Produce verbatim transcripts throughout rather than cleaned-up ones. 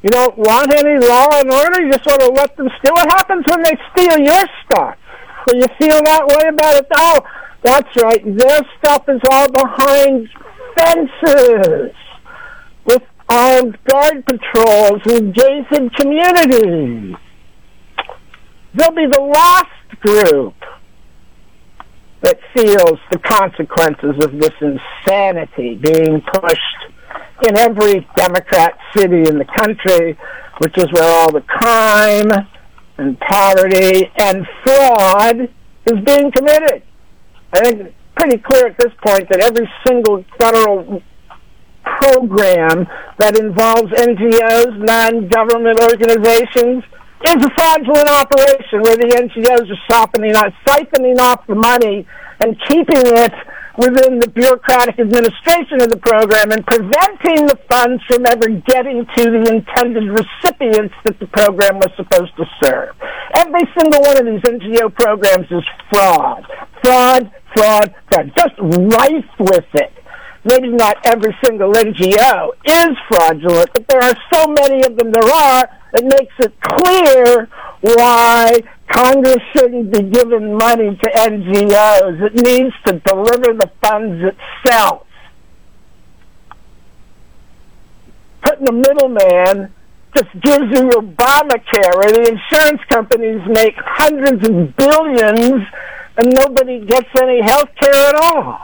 You don't want any law and order. You just want to let them steal. What happens when they steal your stuff? Will you feel that way about it? Oh, that's right. Their stuff is all behind fences with armed guard patrols in gated communities. They'll be the last group that feels the consequences of this insanity being pushed in every Democrat city in the country, which is where all the crime and poverty and fraud is being committed. I think it's pretty clear at this point that every single federal program that involves N G Os, non-government organizations, is a fraudulent operation where the N G Os are siphoning off, siphoning off the money and keeping it within the bureaucratic administration of the program and preventing the funds from ever getting to the intended recipients that the program was supposed to serve. Every single one of these N G O programs is fraud. Fraud, fraud, fraud. Just rife with it. Maybe not every single N G O is fraudulent, but there are so many of them there are, it makes it clear why Congress shouldn't be giving money to N G Os. It needs to deliver the funds itself. Putting a middleman just gives you Obamacare, where the insurance companies make hundreds of billions and nobody gets any health care at all.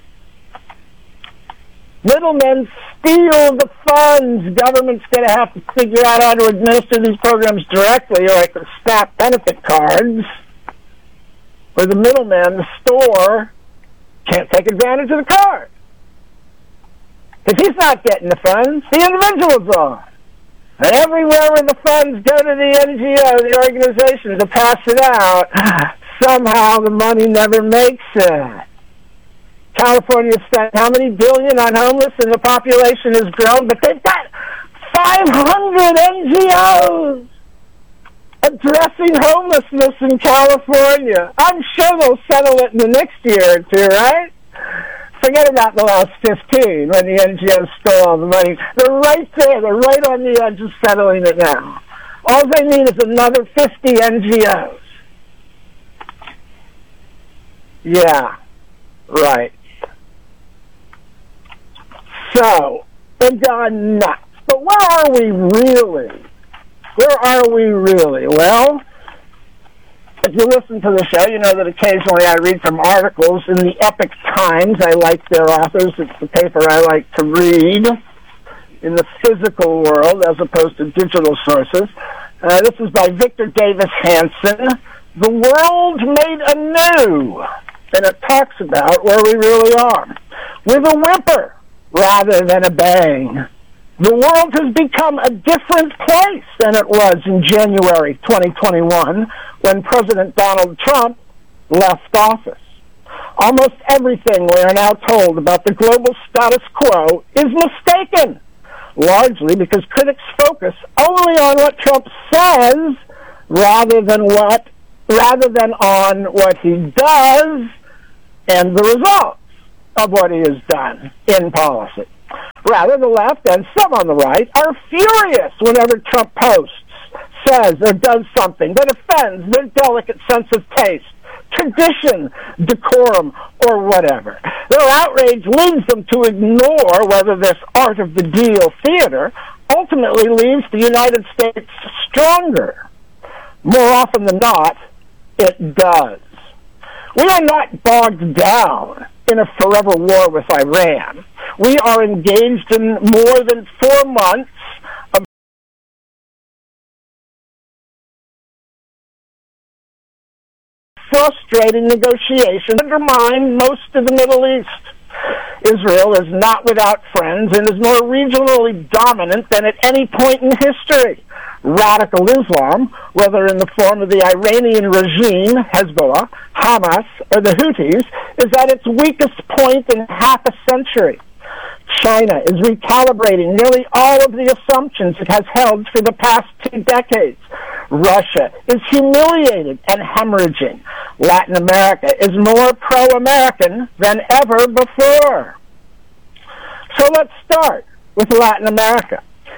Middlemen steal the funds. Government's going to have to figure out how to administer these programs directly, or like the SNAP benefit cards, where the middleman, the store, can't take advantage of the card. Because he's not getting the funds, the individual's on. And everywhere where the funds go to the N G O, the organization, to pass it out, somehow the money never makes it. California spent how many billion on homeless, and the population has grown, but they've got five hundred N G Os addressing homelessness in California. I'm sure they'll settle it in the next year or two, right? Forget about the last fifteen when the N G Os stole all the money. They're right there. They're right on the edge of settling it now. All they need is another fifty N G Os. Yeah, right. So, they've gone nuts. But where are we really? Where are we really? Well, if you listen to the show, you know that occasionally I read from articles in the Epoch Times. I like their authors. It's the paper I like to read in the physical world as opposed to digital sources. Uh, this is by Victor Davis Hanson. The World Made Anew. And it talks about where we really are. With a whimper rather than a bang. The world has become a different place than it was in January twenty twenty-one when President Donald Trump left office. Almost everything we are now told about the global status quo is mistaken, largely because critics focus only on what Trump says rather than what rather than on what he does and the results of what he has done in policy. Rather, the left and some on the right are furious whenever Trump posts, says, or does something that offends their delicate sense of taste, tradition, decorum, or whatever. Their outrage leads them to ignore whether this art of the deal theater ultimately leaves the United States stronger. More often than not, it does. We are not bogged down in a forever war with Iran. We are engaged in more than four months of frustrating negotiations that undermine most of the Middle East. Israel is not without friends and is more regionally dominant than at any point in history. Radical Islam, whether in the form of the Iranian regime, Hezbollah, Hamas, or the Houthis, is at its weakest point in half a century. China is recalibrating nearly all of the assumptions it has held for the past two decades. Russia is humiliated and hemorrhaging. Latin America is more pro-American than ever before. So let's start with Latin America.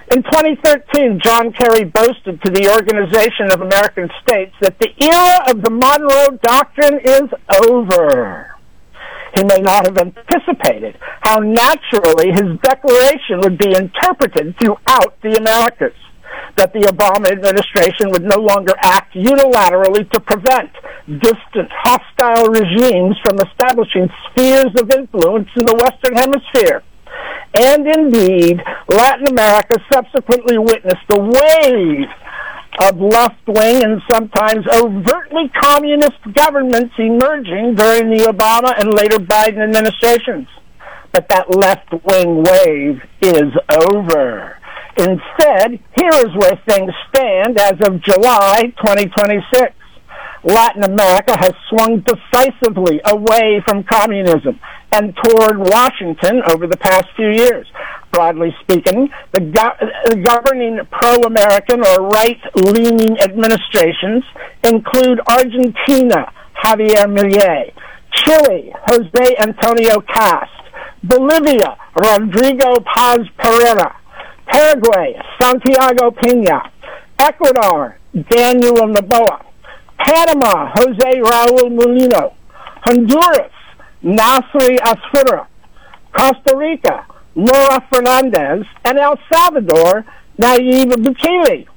In twenty thirteen, John Kerry boasted to the Organization of American States that the era of the Monroe Doctrine is over. He may not have anticipated how naturally his declaration would be interpreted throughout the Americas, that the Obama administration would no longer act unilaterally to prevent distant, hostile regimes from establishing spheres of influence in the Western Hemisphere. And indeed, Latin America subsequently witnessed a wave of left-wing and sometimes overtly communist governments emerging during the Obama and later Biden administrations. But that left-wing wave is over. Instead, here is where things stand as of July twenty twenty-six. Latin America has swung decisively away from communism and toward Washington over the past few years. Broadly speaking, the, go- the governing pro-American or right-leaning administrations include Argentina, Javier Milei, Chile, Jose Antonio Cast, Bolivia, Rodrigo Paz Pereira, Paraguay, Santiago Peña, Ecuador, Daniel Noboa, Panama, Jose Raul Mulino, Honduras, Nasri Asfura, Costa Rica, Laura Fernandez, and El Salvador, Nayib Bukele.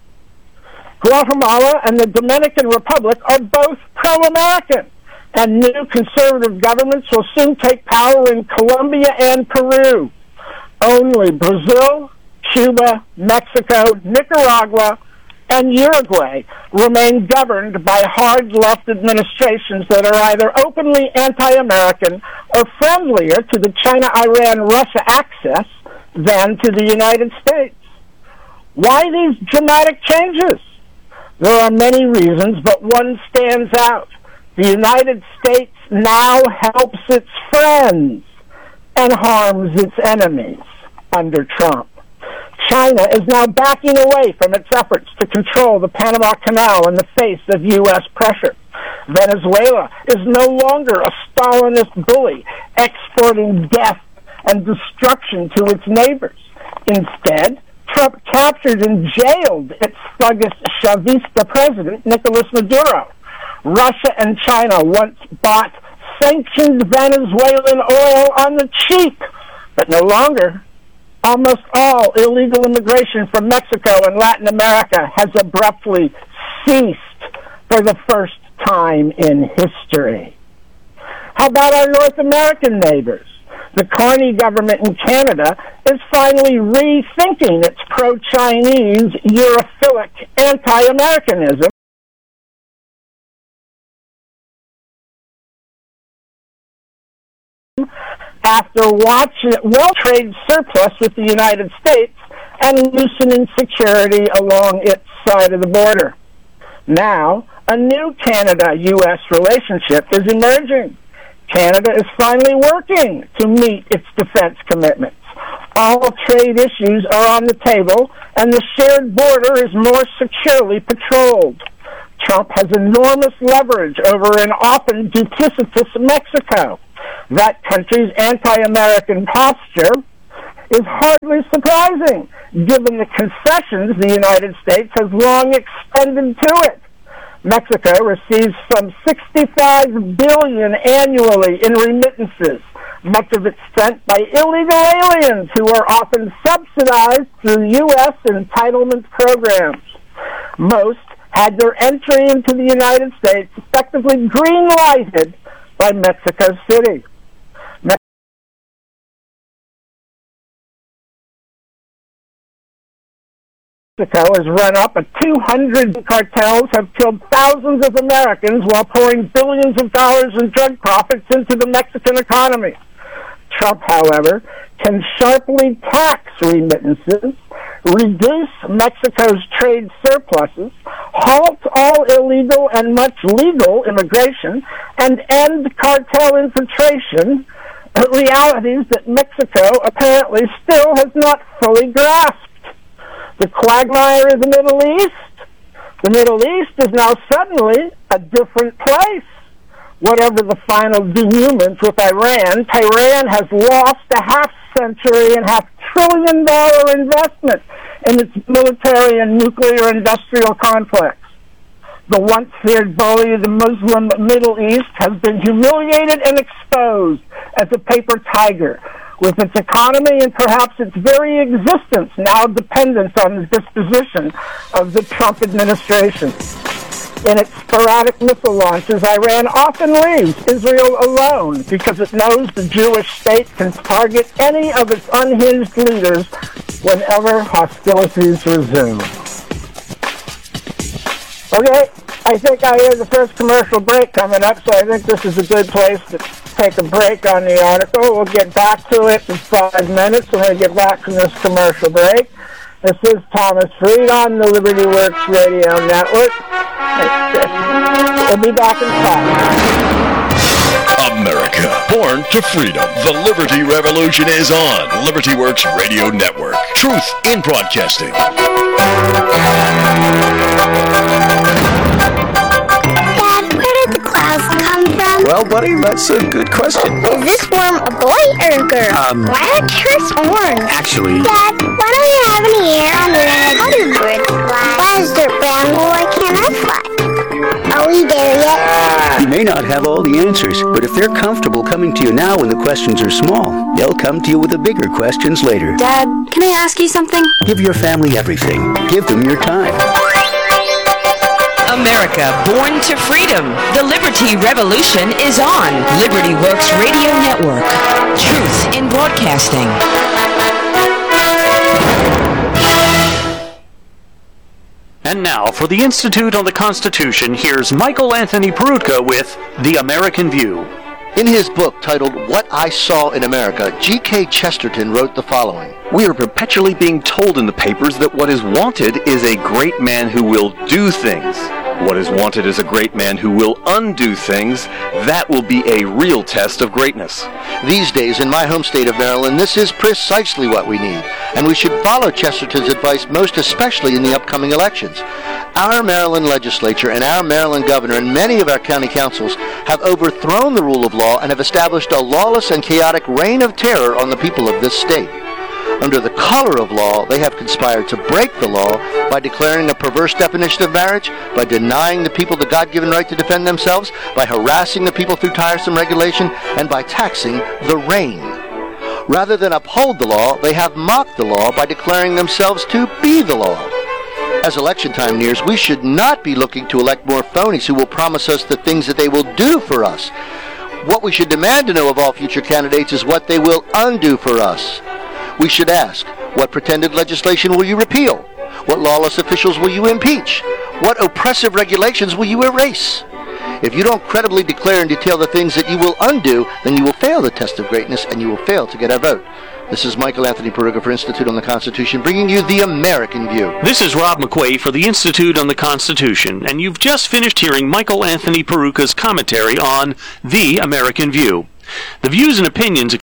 Guatemala and the Dominican Republic are both pro-American, and new conservative governments will soon take power in Colombia and Peru. Only Brazil, Cuba, Mexico, Nicaragua, and Uruguay remain governed by hard left administrations that are either openly anti-American or friendlier to the China-Iran-Russia axis than to the United States. Why these dramatic changes? There are many reasons, but one stands out. The United States now helps its friends and harms its enemies under Trump. China is now backing away from its efforts to control the Panama Canal in the face of U S pressure. Venezuela is no longer a Stalinist bully exporting death and destruction to its neighbors. Instead, Trump captured and jailed its thuggish Chavista president, Nicolas Maduro. Russia and China once bought sanctioned Venezuelan oil on the cheap, but no longer. Almost all illegal immigration from Mexico and Latin America has abruptly ceased for the first time in history. How about our North American neighbors? The Carney government in Canada is finally rethinking its pro-Chinese, Europhilic anti-Americanism after watching World Trade surplus with the United States and loosening security along its side of the border. Now, a new Canada-U S relationship is emerging. Canada is finally working to meet its defense commitments. All trade issues are on the table, and the shared border is more securely patrolled. Trump has enormous leverage over an often duplicitous Mexico. That country's anti-American posture is hardly surprising, given the concessions the United States has long extended to it. Mexico receives some sixty-five billion dollars annually in remittances, much of it sent by illegal aliens who are often subsidized through U S entitlement programs. Most had their entry into the United States effectively green-lighted by Mexico City. Mexico has run up a two hundred cartels have killed thousands of Americans while pouring billions of dollars in drug profits into the Mexican economy. Trump, however, can sharply tax remittances, reduce Mexico's trade surpluses, halt all illegal and much legal immigration, and end cartel infiltration, realities that Mexico apparently still has not fully grasped. The quagmire of the Middle East. The Middle East is now suddenly a different place. Whatever the final denouement with Iran, Tehran has lost a half century and half trillion dollars investment in its military and nuclear industrial complex. The once feared bully of the Muslim Middle East has been humiliated and exposed as a paper tiger, with its economy and perhaps its very existence now dependent on the disposition of the Trump administration. In its sporadic missile launches, Iran often leaves Israel alone because it knows the Jewish state can target any of its unhinged leaders whenever hostilities resume. Okay, I think I hear the first commercial break coming up, so I think this is a good place to take a break on the article. We'll get back to it in five minutes when we get back from this commercial break. This is Thomas Freed on the Liberty Works Radio Network. We'll be back in five. America, born to freedom. The Liberty Revolution is on. Liberty Works Radio Network. Truth in broadcasting. Come from? Well, buddy, that's a good question. Is this worm a boy or a girl? Um, why are yours orange? Actually... Dad, why don't you have any hair on your head? How do birds fly? Why is dirt brown? Well, why can't I fly? Are we there yet? You may not have all the answers, but if they're comfortable coming to you now when the questions are small, they'll come to you with the bigger questions later. Dad, can I ask you something? Give your family everything. Give them your time. America, born to freedom. The Liberty Revolution is on. Liberty Works Radio Network. Truth in broadcasting. And now, for the Institute on the Constitution, here's Michael Anthony Peroutka with The American View. In his book titled What I Saw in America, G K Chesterton wrote the following. We are perpetually being told in the papers that what is wanted is a great man who will do things. What is wanted is a great man who will undo things. That will be a real test of greatness. These days, in my home state of Maryland, this is precisely what we need, and we should follow Chesterton's advice most especially in the upcoming elections. Our Maryland legislature and our Maryland governor and many of our county councils have overthrown the rule of law and have established a lawless and chaotic reign of terror on the people of this state. Under the color of law, they have conspired to break the law by declaring a perverse definition of marriage, by denying the people the God-given right to defend themselves, by harassing the people through tiresome regulation, and by taxing the rain. Rather than uphold the law, they have mocked the law by declaring themselves to be the law. As election time nears, we should not be looking to elect more phonies who will promise us the things that they will do for us. What we should demand to know of all future candidates is what they will undo for us. We should ask, what pretended legislation will you repeal? What lawless officials will you impeach? What oppressive regulations will you erase? If you don't credibly declare and detail the things that you will undo, then you will fail the test of greatness and you will fail to get our vote. This is Michael Anthony Peroutka for Institute on the Constitution, bringing you The American View. This is Rob McQuay for the Institute on the Constitution, and you've just finished hearing Michael Anthony Peroutka's commentary on The American View. The views and opinions